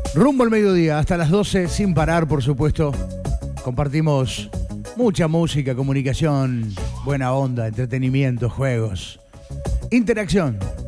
Rumbo al mediodía, hasta las 12, sin parar, por supuesto. Compartimos mucha música, comunicación, buena onda, entretenimiento, juegos, interacción.